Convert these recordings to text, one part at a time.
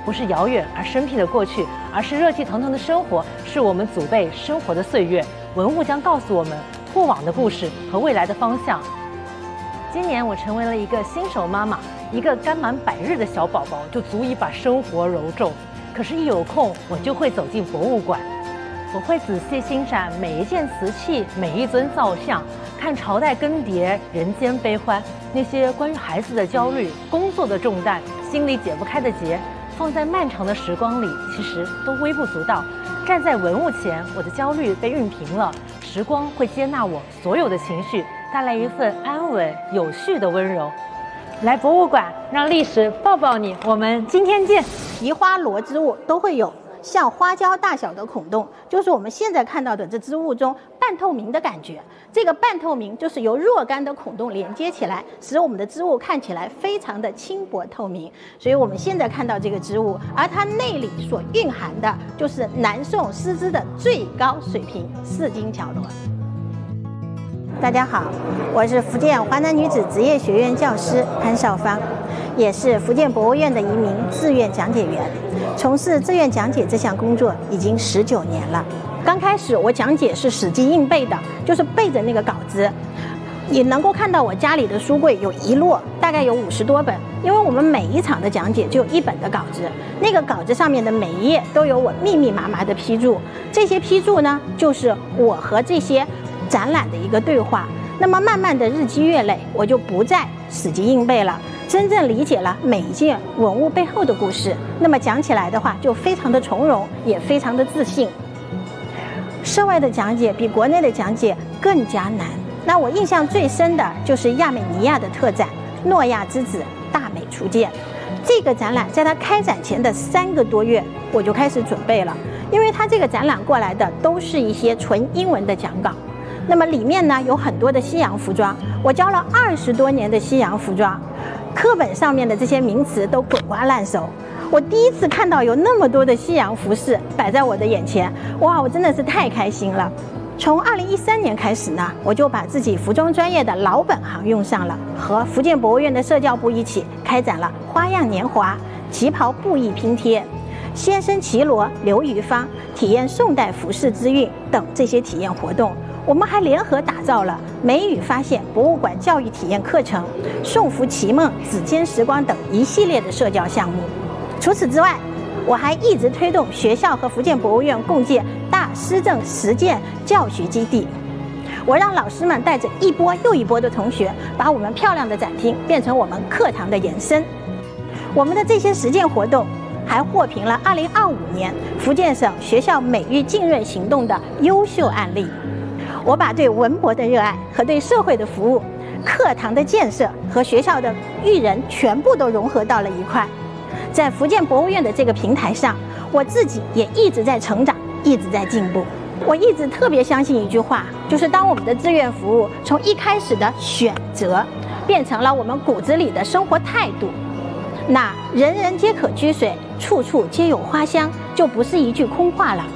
不是遥远而生僻的过去，而是热气腾腾的生活，是我们祖辈生活的岁月。文物将告诉我们过往的故事和未来的方向。今年我成为了一个新手妈妈，一个刚满100日的小宝宝就足以把生活揉皱。可是，一有空我就会走进博物馆，我会仔细欣赏每一件瓷器，每一尊造像，看朝代更迭，人间悲欢，那些关于孩子的焦虑、工作的重担、心里解不开的结，放在漫长的时光里，其实都微不足道。站在文物前，我的焦虑被熨平了，时光会接纳我所有的情绪，带来一份安稳有序的温柔。来博物馆，让历史抱抱你，我们今天见。 移花螺织物都会有像花椒大小的孔洞，就是我们现在看到的这织物中半透明的感觉。这个半透明就是由若干的孔洞连接起来，使我们的织物看起来非常的轻薄透明。所以我们现在看到这个织物，而它内里所蕴含的就是南宋丝织的最高水平4金巧螺。大家好，我是福建华南女子职业学院教师潘少芳，也是福建博物院的一名志愿讲解员，从事志愿讲解这项工作已经19年了。刚开始我讲解是死记硬背的，就是背着那个稿子。你能够看到我家里的书柜有一摞，大概有50多本，因为我们每一场的讲解就有1本的稿子，那个稿子上面的每一页都有我密密麻麻的批注，这些批注呢，就是我和这些展览的一个对话。那么慢慢的日积月累，我就不再死记硬背了，真正理解了每一件文物背后的故事，那么讲起来的话就非常的从容，也非常的自信。涉外的讲解比国内的讲解更加难，那我印象最深的就是亚美尼亚的特展《诺亚之子大美初见》。这个展览在它开展前的3个多月我就开始准备了，因为它这个展览过来的都是一些纯英文的讲稿，那么里面呢有很多的西洋服装，我教了20多年的西洋服装，课本上面的这些名词都滚瓜烂熟。我第一次看到有那么多的西洋服饰摆在我的眼前，哇，我真的是太开心了。从2013年开始呢，我就把自己服装专业的老本行用上了，和福建博物院的社教部一起开展了花样年华、旗袍布艺拼贴、先生绮罗、刘余芳体验宋代服饰之韵等这些体验活动。我们还联合打造了美语发现博物馆教育体验课程、宋服奇梦、指尖时光等一系列的社教项目。除此之外，我还一直推动学校和福建博物院共建大施政实践教学基地。我让老师们带着一波又一波的同学，把我们漂亮的展厅变成我们课堂的延伸。我们的这些实践活动还获评了2025年福建省学校美育浸润行动的优秀案例。我把对文博的热爱和对社会的服务、课堂的建设和学校的育人全部都融合到了一块。在福建博物院的这个平台上，我自己也一直在成长，一直在进步。我一直特别相信一句话，就是当我们的志愿服务从一开始的选择变成了我们骨子里的生活态度，那人人皆可居水，处处皆有花香就不是一句空话了。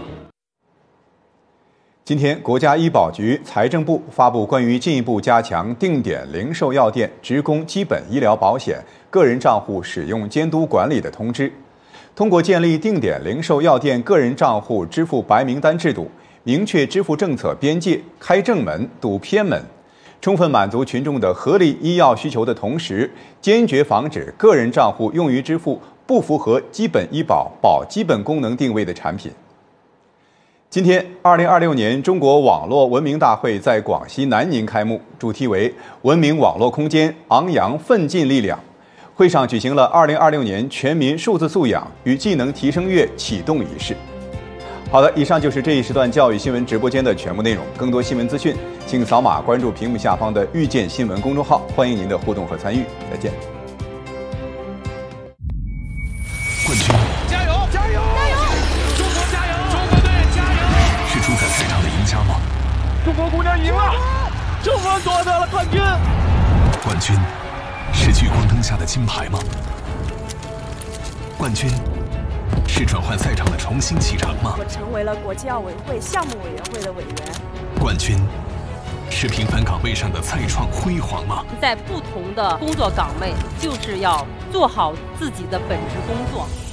今天，国家医保局、财政部发布关于进一步加强定点零售药店职工基本医疗保险个人账户使用监督管理的通知。通过建立定点零售药店个人账户支付白名单制度，明确支付政策边界，开正门、堵偏门，充分满足群众的合理医药需求的同时，坚决防止个人账户用于支付不符合基本医保保基本功能定位的产品。今天，2026年中国网络文明大会在广西南宁开幕，主题为“文明网络空间，昂扬奋进力量”。会上举行了2026年全民数字素养与技能提升月启动仪式。好的，以上就是这一时段教育新闻直播间的全部内容。更多新闻资讯，请扫码关注屏幕下方的“遇见新闻”公众号，欢迎您的互动和参与。再见。 冠军！加油！加油！加油！中国加油！中国队加油！是主宰赛场的赢家吗？ 中国姑娘赢了，中国夺得了冠军。 冠军是聚光灯下的金牌吗？冠军是转换赛场的重新启程吗？ 我成为了国际奥委会项目委员会的委员。 冠军是平凡岗位上的再创辉煌吗？ 在不同的工作岗位，就是要做好自己的本职工作。